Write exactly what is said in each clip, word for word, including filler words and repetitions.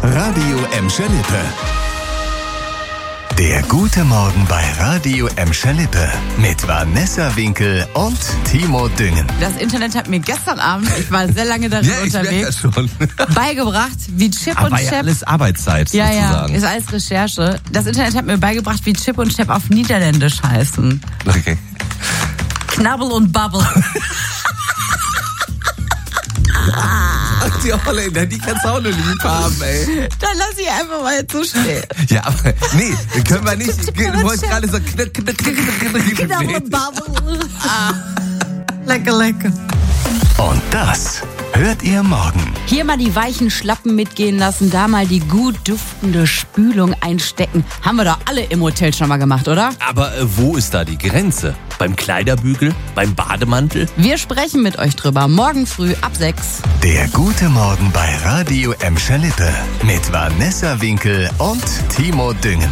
Radio Emscher-Lippe. Der gute Morgen bei Radio Emscher-Lippe mit Vanessa Winkel und Timo Düngen. Das Internet hat mir gestern Abend, ich war sehr lange darin ja, ich unterwegs, ja schon. beigebracht, wie Chip Aber und ja Chap... alles Arbeitszeit ja, sozusagen. Ja, ist alles Recherche. Das Internet hat mir beigebracht, wie Chip und Chap auf Niederländisch heißen. Okay. Knabbel und Babbel. Ach, die Holländer, die kannst du auch noch lieb haben, ey. Dann lass ich einfach mal jetzt so stehen. Ja, aber nee, können wir nicht. Du wolltest gerade so knack, knack, knack, knack, knack. Knabbel und Babbel. Ah, lecker, lecker. Und das hört ihr morgen. Hier mal die weichen Schlappen mitgehen lassen, da mal die gut duftende Spülung einstecken. Haben wir doch alle im Hotel schon mal gemacht, oder? Aber äh, wo ist da die Grenze? Beim Kleiderbügel? Beim Bademantel? Wir sprechen mit euch drüber. Morgen früh ab sechs. Der gute Morgen bei Radio Emscher-Lippe mit Vanessa Winkel und Timo Düngen.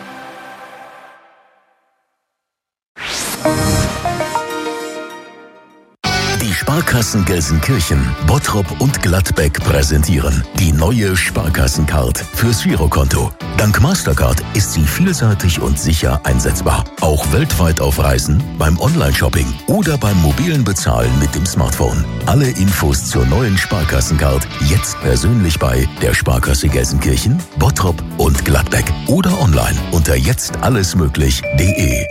Die Sparkassen Gelsenkirchen, Bottrop und Gladbeck präsentieren die neue Sparkassencard fürs Girokonto. Dank Mastercard ist sie vielseitig und sicher einsetzbar. Auch weltweit auf Reisen, beim Online-Shopping oder beim mobilen Bezahlen mit dem Smartphone. Alle Infos zur neuen Sparkassencard jetzt persönlich bei der Sparkasse Gelsenkirchen, Bottrop und Gladbeck oder online unter jetztallesmöglich punkt de.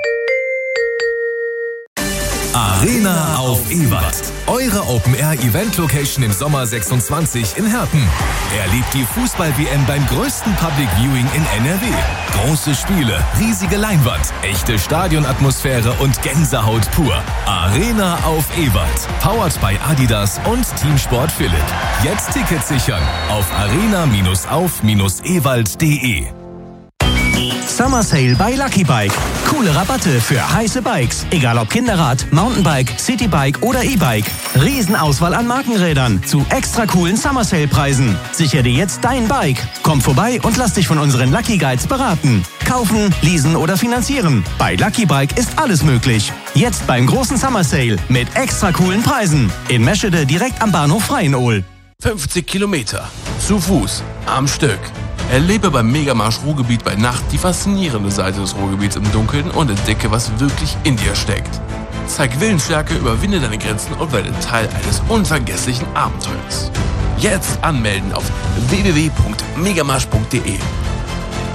Arena auf Ewald. Eure Open-Air-Event-Location im Sommer sechsundzwanzig in Herten. Erlebt die Fußball-W M beim größten Public Viewing in N R W. Große Spiele, riesige Leinwand, echte Stadionatmosphäre und Gänsehaut pur. Arena auf Ewald. Powered by Adidas und Teamsport Philipp. Jetzt Tickets sichern auf arena auf ewald punkt de. Summer Sale bei Lucky Bike. Coole Rabatte für heiße Bikes. Egal ob Kinderrad, Mountainbike, Citybike oder E-Bike. Riesenauswahl an Markenrädern zu extra coolen Summer Sale Preisen. Sichere dir jetzt dein Bike. Komm vorbei und lass dich von unseren Lucky Guides beraten. Kaufen, leasen oder finanzieren. Bei Lucky Bike ist alles möglich. Jetzt beim großen Summer Sale mit extra coolen Preisen. In Meschede direkt am Bahnhof Freienohl. fünfzig Kilometer. Zu Fuß. Am Stück. Erlebe beim Megamarsch Ruhrgebiet bei Nacht die faszinierende Seite des Ruhrgebiets im Dunkeln und entdecke, was wirklich in dir steckt. Zeig Willensstärke, überwinde deine Grenzen und werde Teil eines unvergesslichen Abenteuers. Jetzt anmelden auf w w w punkt megamarsch punkt de.